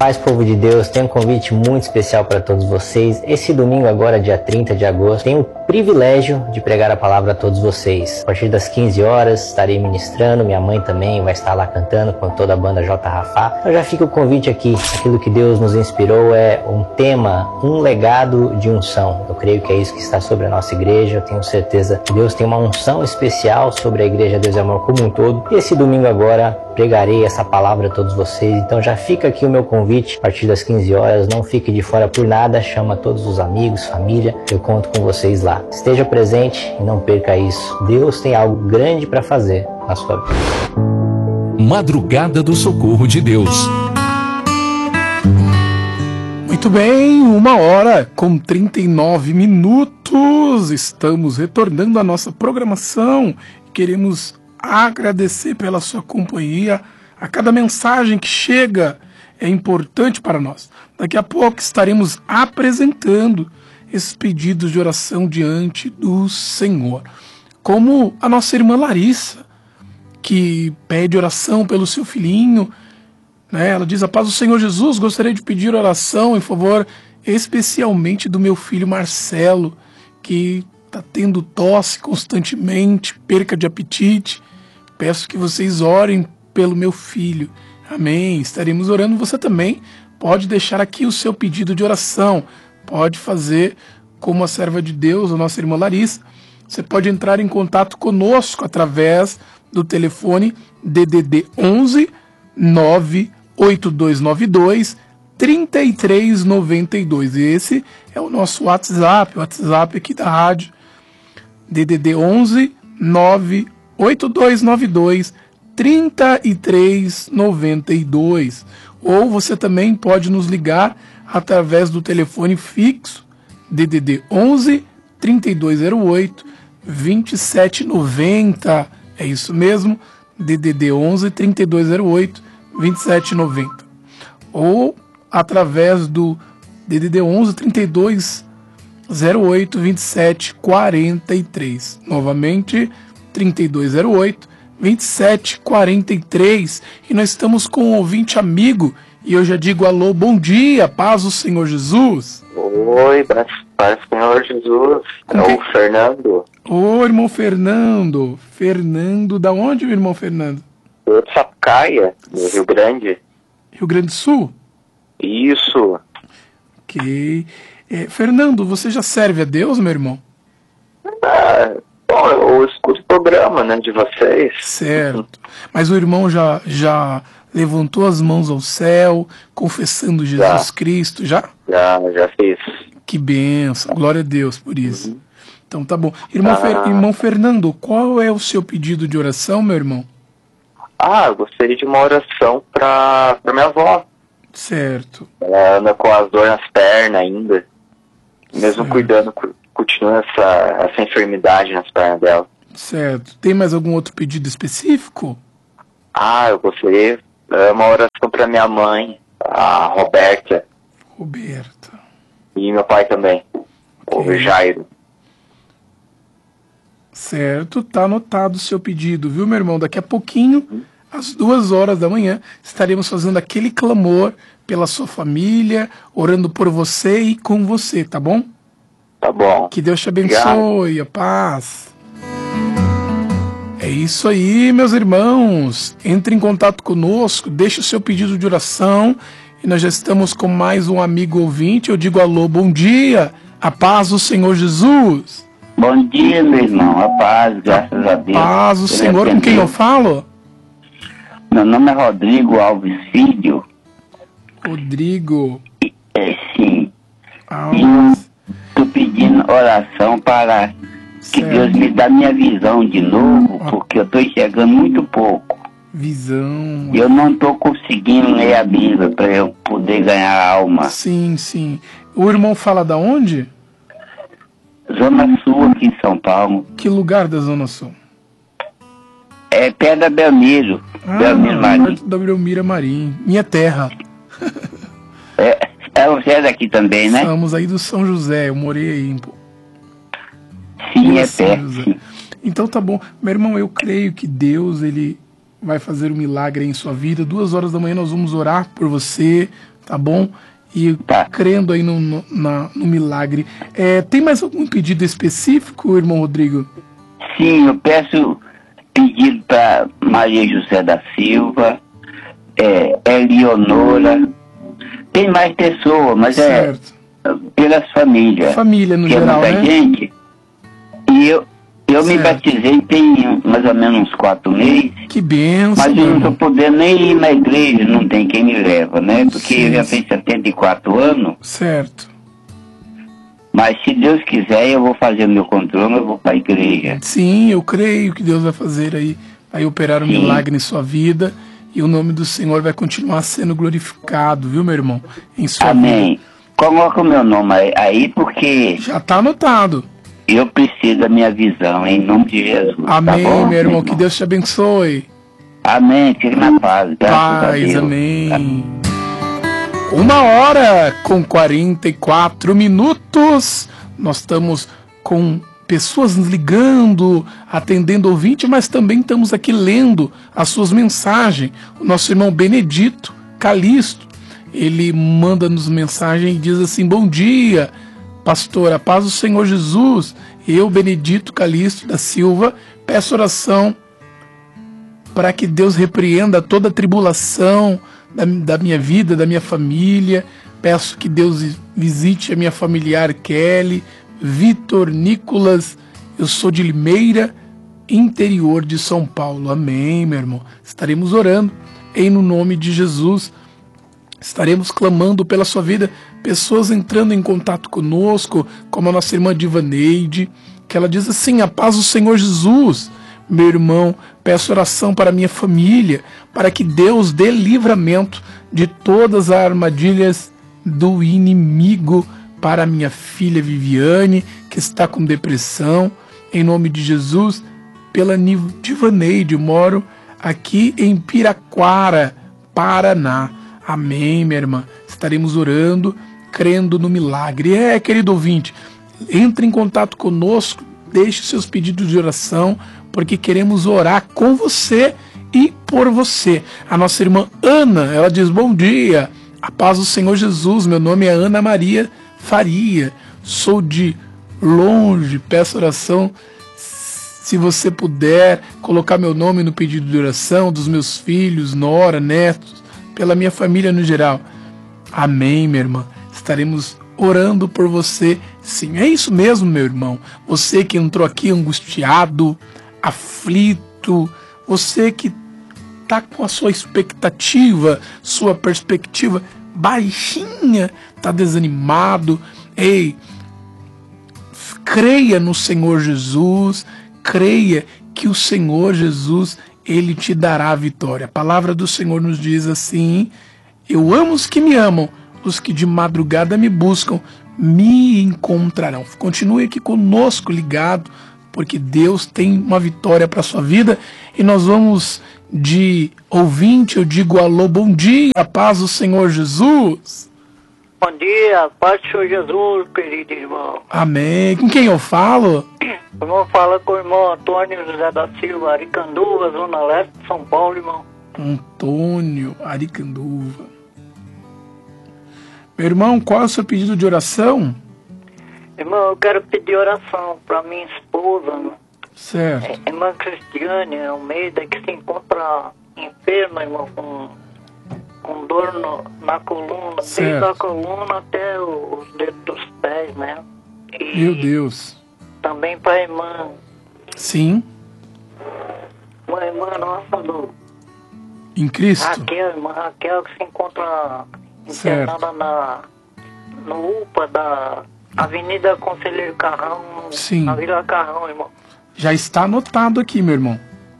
Paz, povo de Deus, tem um convite muito especial para todos vocês. Esse domingo agora, dia 30 de agosto, tenho o privilégio de pregar a palavra a todos vocês. A partir das 15 horas estarei ministrando, minha mãe também vai estar lá cantando com toda a banda J. Rafá. Então já fica o convite aqui. Aquilo que Deus nos inspirou é um tema, um legado de unção. Eu creio que é isso que está sobre a nossa igreja. Eu tenho certeza que Deus tem uma unção especial sobre a igreja Deus e Amor como um todo. E esse domingo agora pregarei essa palavra a todos vocês. Então já fica aqui o meu convite. A partir das 15 horas, não fique de fora por nada, chama todos os amigos, família, eu conto com vocês lá. Esteja presente e não perca isso. Deus tem algo grande para fazer na sua vida. Madrugada do Socorro de Deus. Muito bem, 1h39. Estamos retornando à nossa programação. Queremos agradecer pela sua companhia. A cada mensagem que chega é importante para nós. Daqui a pouco estaremos apresentando esses pedidos de oração diante do Senhor. Como a nossa irmã Larissa, que pede oração pelo seu filhinho, né? Ela diz: a paz do Senhor Jesus, gostaria de pedir oração em favor especialmente do meu filho Marcelo, que está tendo tosse constantemente, perca de apetite. Peço que vocês orem pelo meu filho. Amém. Estaremos orando. Você também pode deixar aqui o seu pedido de oração. Pode fazer como a serva de Deus, a nossa irmã Larissa. Você pode entrar em contato conosco através do telefone DDD 11 98292 3392. Esse é o nosso WhatsApp, o WhatsApp aqui da rádio. DDD 11 98292 3392. Ou você também pode nos ligar através do telefone fixo DDD 11 3208 2790. É isso mesmo, DDD 11 3208 2790. Ou através do DDD 11 3208 2743. Novamente, 3208 2743. E nós estamos com um ouvinte amigo. E eu já digo alô, bom dia, paz do Senhor Jesus. Oi, paz do Senhor Jesus. É o Fernando. Ô, irmão Fernando. Fernando, da onde, meu irmão Fernando? Eu de Sapucaia, no Rio Grande. Rio Grande do Sul? Isso. Ok. Fernando, você já serve a Deus, meu irmão? Bom, eu escuto o programa, né, de vocês. Certo. Mas o irmão já levantou as mãos ao céu, confessando Jesus Cristo, já? Já fiz. Que bênção, glória a Deus por isso. Então tá bom. Irmão Fernando, qual é o seu pedido de oração, meu irmão? Eu gostaria de uma oração pra minha avó. Certo. Ela anda com as dores nas pernas ainda. Mesmo cuidando, continua essa enfermidade nas pernas dela. Certo. Tem mais algum outro pedido específico? Eu gostaria uma oração pra minha mãe, a Roberta. Roberta. E meu pai também, o Jairo. Certo, tá anotado o seu pedido, viu, meu irmão? Daqui a pouquinho, às 2h da manhã, estaremos fazendo aquele clamor pela sua família, orando por você e com você, tá bom? Tá bom. Que Deus te abençoe, a paz. É isso aí, meus irmãos. Entre em contato conosco, deixe o seu pedido de oração. E nós já estamos com mais um amigo ouvinte. Eu digo alô, bom dia. A paz do Senhor Jesus. Bom dia, meu irmão. A paz, graças a Deus. Paz do Senhor. Com quem eu falo? Meu nome é Rodrigo Alves Filho. Rodrigo. Sim. Alves. Estou pedindo oração para que Deus me dê minha visão de novo, porque eu estou enxergando muito pouco. Visão. Eu não estou conseguindo ler a Bíblia para eu poder ganhar alma. Sim, sim. O irmão fala da onde? Zona Sul, aqui em São Paulo. Que lugar da Zona Sul? É perto da Belmiro. Belmiro Marim. Perto da Belmira Marim. Minha terra. Você é daqui também, né? Estamos aí do São José. Eu morei aí, pô. Sim, é perto. Então tá bom. Meu irmão, eu creio que Deus, ele vai fazer um milagre em sua vida. 2 horas da manhã nós vamos orar por você, tá bom? E crendo aí no milagre. Tem mais algum pedido específico, irmão Rodrigo? Sim, eu peço pedido para Maria José da Silva, Eleonora. Tem mais pessoas, mas certo. Pelas famílias. Família no geral, muita né? gente. E eu me batizei tem mais ou menos uns 4 meses. Que benção. Mas eu não estou podendo nem ir na igreja, não tem quem me leva, né? Porque eu já tenho 74 anos. Certo. Mas se Deus quiser, eu vou fazer o meu controle, eu vou para a igreja. Sim, eu creio que Deus vai fazer aí, vai operar um milagre em sua vida. E o nome do Senhor vai continuar sendo glorificado, viu, meu irmão? Em sua Amém. vida. Coloca o meu nome aí, porque... Já está anotado. Eu preciso da minha visão, em nome de Jesus. Amém, tá bom, meu irmão? Que Deus te abençoe. Amém. Fique na paz. Graças a Deus. Amém. 1h44. Nós estamos com pessoas nos ligando, atendendo ouvinte, mas também estamos aqui lendo as suas mensagens. O nosso irmão Benedito Calixto, ele manda-nos mensagem e diz assim: bom dia, pastor, a paz do Senhor Jesus. Eu, Benedito Calixto da Silva, peço oração para que Deus repreenda toda a tribulação da minha vida, da minha família. Peço que Deus visite a minha familiar Kelly, Vitor, Nicolas. Eu sou de Limeira, interior de São Paulo. Amém, meu irmão. Estaremos orando no nome de Jesus. Estaremos clamando pela sua vida. Pessoas entrando em contato conosco, como a nossa irmã Divaneide, que ela diz assim: a paz do Senhor Jesus. Meu irmão, peço oração para minha família, para que Deus dê livramento de todas as armadilhas do inimigo, para minha filha Viviane, que está com depressão, em nome de Jesus. Pela Divaneide, moro aqui em Piraquara, Paraná. Amém, minha irmã. Estaremos orando, crendo no milagre. Querido ouvinte, entre em contato conosco, deixe seus pedidos de oração, porque queremos orar com você e por você. A nossa irmã Ana, ela diz: bom dia, a paz do Senhor Jesus. Meu nome é Ana Maria Faria, sou de longe, peço oração. Se você puder colocar meu nome no pedido de oração, dos meus filhos, nora, netos, pela minha família no geral. Amém, minha irmã. Estaremos orando por você. Sim, é isso mesmo, meu irmão. Você que entrou aqui angustiado, aflito, você que está com a sua expectativa, sua perspectiva baixinha, está desanimado. Ei, creia no Senhor Jesus, creia que o Senhor Jesus, Ele te dará a vitória. A palavra do Senhor nos diz assim: eu amo os que me amam, os que de madrugada me buscam, me encontrarão. Continue aqui conosco ligado, porque Deus tem uma vitória para a sua vida. E nós vamos de ouvinte, eu digo alô, bom dia, a paz do Senhor Jesus. Bom dia, paz do Senhor Jesus, querido irmão. Amém. Com quem eu falo? O irmão fala com o irmão Antônio José da Silva, Aricanduva, Zona Leste de São Paulo, irmão. Antônio, Aricanduva. Meu irmão, qual é o seu pedido de oração? Irmão, eu quero pedir oração para minha esposa, né? Certo. Irmã Cristiane Almeida, que se encontra enferma, irmão, com dor na coluna, certo, desde a coluna até os dedos dos pés, né? E meu Deus. também para a irmã. Sim. Uma irmã nossa em Cristo. Raquel, irmã Raquel, que se encontra internada no UPA da Avenida Conselheiro Carrão, sim, na Vila Carrão, irmão. Já está anotado aqui, meu irmão.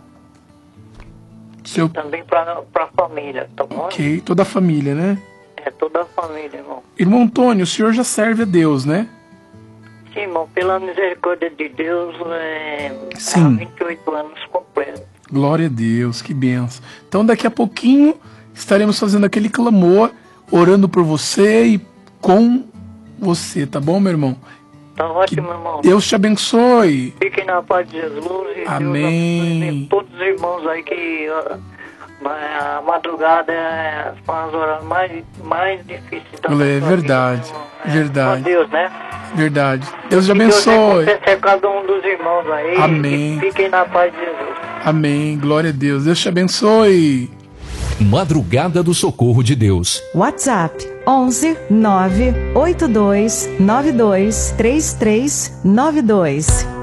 Também para a família, tá bom? Ok, toda a família, né? É, toda a família, irmão. Irmão Antônio, o senhor já serve a Deus, né? Sim, irmão, pela misericórdia de Deus, sim, há 28 anos completos. Glória a Deus, que benção. Então daqui a pouquinho estaremos fazendo aquele clamor, orando por você e com você, tá bom, meu irmão? Tá ótimo, irmão. Deus te abençoe. Fiquem na paz de Jesus. E amém. Deus abençoe todos os irmãos aí que A madrugada são as horas mais difíceis da É verdade, vida, verdade. Com Deus, né? Verdade. Deus te abençoe. Deus recompense cada um dos irmãos aí. Amém. E fiquem na paz de Jesus. Amém. Glória a Deus. Deus te abençoe. Madrugada do Socorro de Deus. WhatsApp 11 982 92 3392.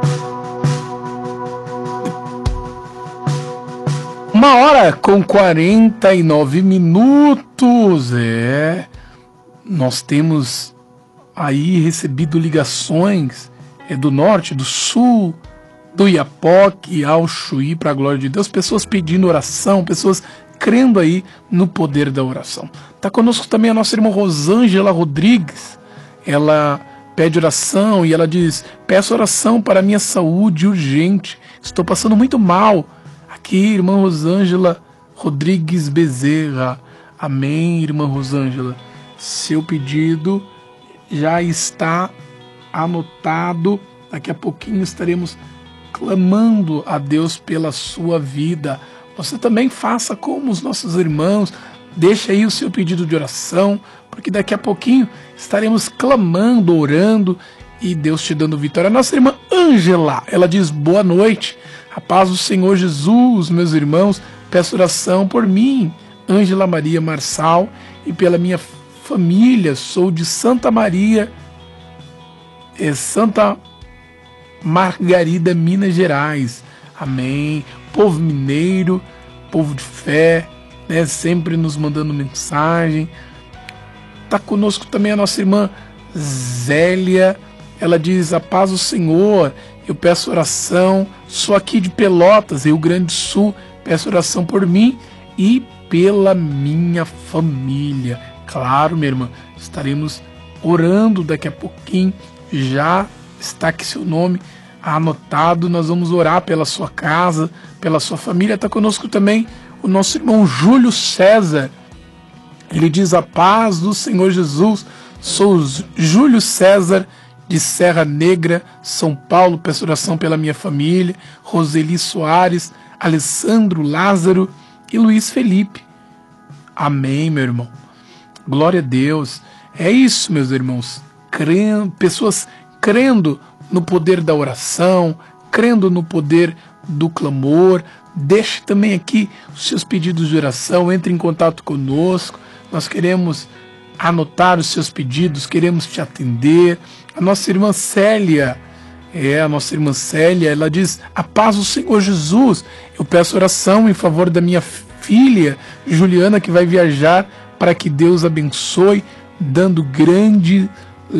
1h49. Nós temos aí recebido ligações do norte, do sul, do Iapoque ao Chuí, para a glória de Deus, pessoas pedindo oração, pessoas crendo aí no poder da oração. Está conosco também a nossa irmã Rosângela Rodrigues. Ela pede oração e ela diz: peço oração para a minha saúde urgente, estou passando muito mal. Aqui, irmã Rosângela Rodrigues Bezerra. Amém, irmã Rosângela. Seu pedido já está anotado. Daqui a pouquinho estaremos clamando a Deus pela sua vida. Você também faça como os nossos irmãos. Deixa aí o seu pedido de oração, porque daqui a pouquinho estaremos clamando, orando e Deus te dando vitória. Nossa irmã Ângela, ela diz: boa noite. A paz do Senhor Jesus, meus irmãos, peço oração por mim, Ângela Maria Marçal, e pela minha família. Sou de Santa Maria, Santa Margarida, Minas Gerais. Amém. Povo mineiro, povo de fé, né, sempre nos mandando mensagem. Está conosco também a nossa irmã Zélia. Ela diz: a paz do Senhor, eu peço oração, sou aqui de Pelotas, Rio Grande do Sul, peço oração por mim e pela minha família. Claro, minha irmã, estaremos orando daqui a pouquinho, já está aqui seu nome anotado, nós vamos orar pela sua casa, pela sua família. Está conosco também o nosso irmão Júlio César. Ele diz: a paz do Senhor Jesus, sou Júlio César, de Serra Negra, São Paulo, peço oração pela minha família, Roseli Soares, Alessandro Lázaro e Luiz Felipe. Amém, meu irmão. Glória a Deus. É isso, meus irmãos. Pessoas crendo no poder da oração, crendo no poder do clamor. Deixe também aqui os seus pedidos de oração, entre em contato conosco. Nós queremos anotar os seus pedidos, queremos te atender. A nossa irmã Célia, ela diz: a paz do Senhor Jesus, eu peço oração em favor da minha filha Juliana, que vai viajar, para que Deus abençoe, dando grandes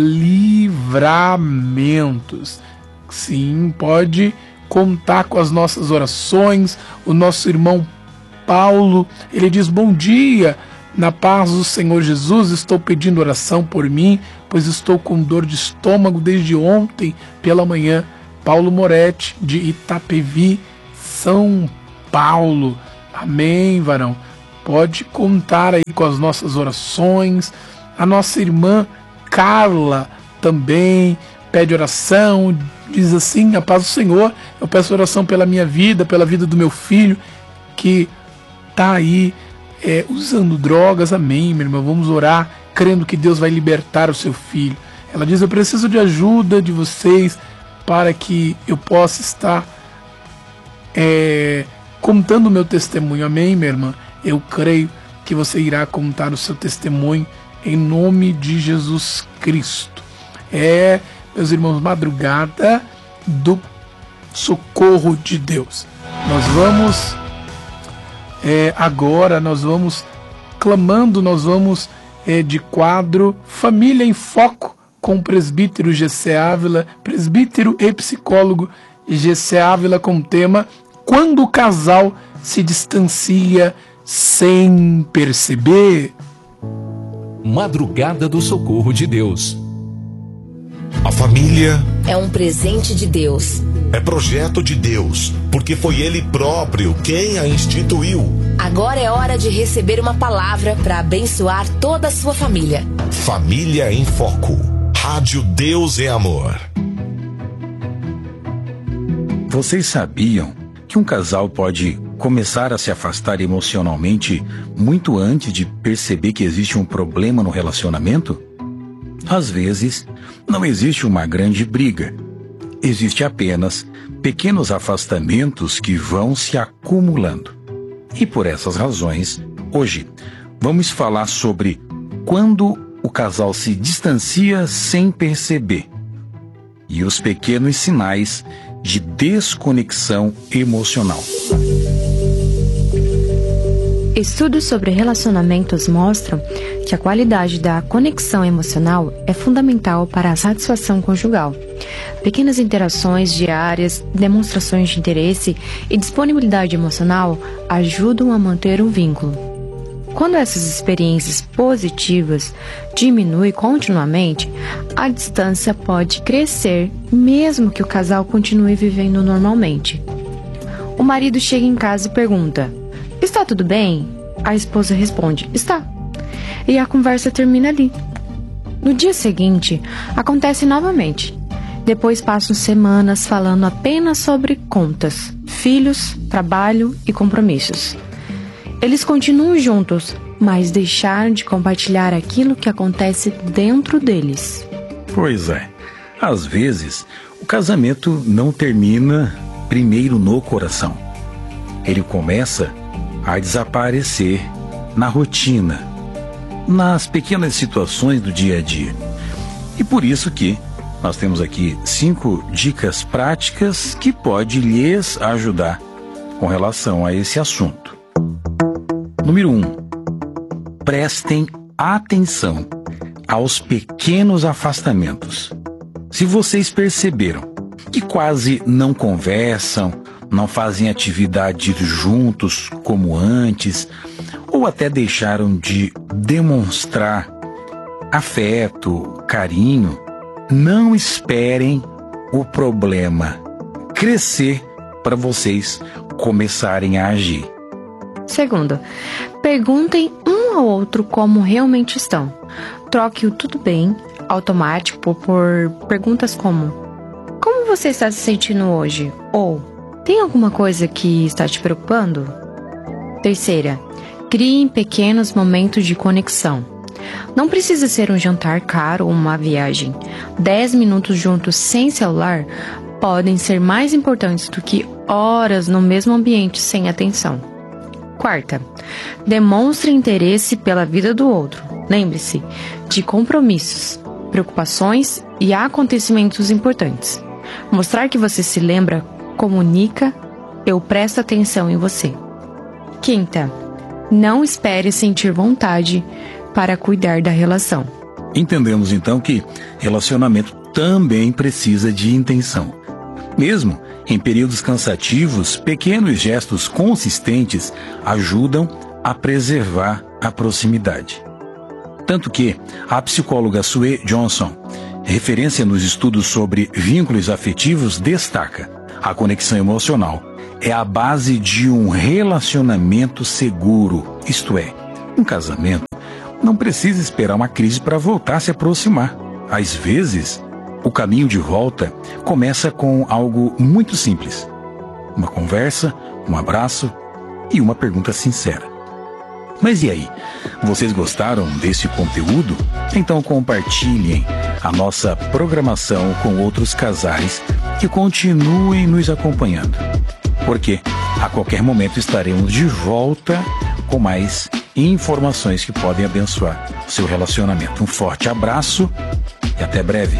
livramentos. Sim, pode contar com as nossas orações. O nosso irmão Paulo, ele diz: bom dia, na paz do Senhor Jesus, estou pedindo oração por mim, pois estou com dor de estômago desde ontem pela manhã. Paulo Moretti, de Itapevi, São Paulo. Amém, varão. Pode contar aí com as nossas orações. A nossa irmã Carla também pede oração, diz assim: a paz do Senhor, eu peço oração pela minha vida, pela vida do meu filho, que está aí usando drogas. Amém, minha irmã. Vamos orar, crendo que Deus vai libertar o seu filho. Ela diz: eu preciso de ajuda de vocês para que eu possa estar contando o meu testemunho. Amém, minha irmã. Eu creio que você irá contar o seu testemunho em nome de Jesus Cristo. Meus irmãos, madrugada do socorro de Deus. Nós vamos agora, nós vamos clamando, nós vamos de quadro Família em Foco, com o presbítero Gessé Ávila, presbítero e psicólogo Gessé Ávila, com o tema Quando o casal se distancia sem perceber. Madrugada do Socorro de Deus. A família é um presente de Deus. É projeto de Deus, porque foi Ele próprio quem a instituiu. Agora é hora de receber uma palavra para abençoar toda a sua família. Família em Foco. Rádio Deus é Amor. Vocês sabiam que um casal pode começar a se afastar emocionalmente muito antes de perceber que existe um problema no relacionamento? Às vezes, não existe uma grande briga. Existe apenas pequenos afastamentos que vão se acumulando. E por essas razões, hoje, vamos falar sobre quando o casal se distancia sem perceber e os pequenos sinais de desconexão emocional. Estudos sobre relacionamentos mostram que a qualidade da conexão emocional é fundamental para a satisfação conjugal. Pequenas interações diárias, demonstrações de interesse e disponibilidade emocional ajudam a manter um vínculo. Quando essas experiências positivas diminuem continuamente, a distância pode crescer, mesmo que o casal continue vivendo normalmente. O marido chega em casa e pergunta: "Está tudo bem?" A esposa responde: "Está." E a conversa termina ali. No dia seguinte, acontece novamente. Depois passam semanas falando apenas sobre contas, filhos, trabalho e compromissos. Eles continuam juntos, mas deixaram de compartilhar aquilo que acontece dentro deles. Pois é. Às vezes, o casamento não termina primeiro no coração. Ele começa a desaparecer na rotina, nas pequenas situações do dia a dia. E por isso que nós temos aqui 5 dicas práticas que podem lhes ajudar com relação a esse assunto. Número 1. Prestem atenção aos pequenos afastamentos. Se vocês perceberam que quase não conversam, não fazem atividade juntos como antes, ou até deixaram de demonstrar afeto, carinho, não esperem o problema crescer para vocês começarem a agir. Segundo, perguntem um ao outro como realmente estão. Troque o tudo bem automático por perguntas como: "Como você está se sentindo hoje?" Ou "Tem alguma coisa que está te preocupando?" Terceira, criem pequenos momentos de conexão. Não precisa ser um jantar caro ou uma viagem. 10 minutos juntos sem celular podem ser mais importantes do que horas no mesmo ambiente sem atenção. Quarta, demonstre interesse pela vida do outro. Lembre-se de compromissos, preocupações e acontecimentos importantes. Mostrar que você se lembra comunica: "Eu presto atenção em você." Quinta, não espere sentir vontade para cuidar da relação. Entendemos então que relacionamento também precisa de intenção. Mesmo em períodos cansativos, pequenos gestos consistentes ajudam a preservar a proximidade. Tanto que a psicóloga Sue Johnson, referência nos estudos sobre vínculos afetivos, destaca: a conexão emocional é a base de um relacionamento seguro. Isto é, um casamento não precisa esperar uma crise para voltar a se aproximar. Às vezes, o caminho de volta começa com algo muito simples: uma conversa, um abraço e uma pergunta sincera. Mas e aí? Vocês gostaram desse conteúdo? Então compartilhem a nossa programação com outros casais que continuem nos acompanhando, porque a qualquer momento estaremos de volta com mais informações que podem abençoar o seu relacionamento. Um forte abraço e até breve.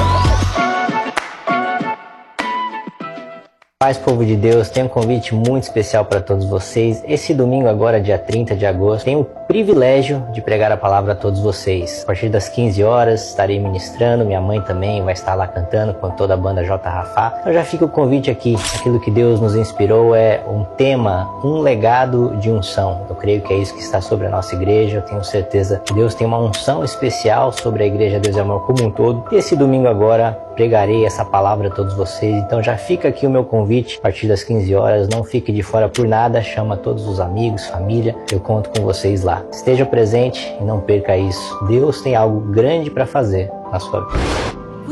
Paz, povo de Deus, tenho um convite muito especial para todos vocês. Esse domingo agora, dia 30 de agosto, tenho o privilégio de pregar a palavra a todos vocês. A partir das 15 horas estarei ministrando, minha mãe também vai estar lá cantando com toda a banda J. Rafá. Então já fica o convite aqui. Aquilo que Deus nos inspirou é um tema, um legado de unção. Eu creio que é isso que está sobre a nossa igreja. Eu tenho certeza que Deus tem uma unção especial sobre a igreja Deus e Amor como um todo. E esse domingo agora pregarei essa palavra a todos vocês. Então já fica aqui o meu convite a partir das 15 horas. Não fique de fora por nada. Chama todos os amigos, família. Eu conto com vocês lá. Esteja presente e não perca isso. Deus tem algo grande para fazer na sua vida.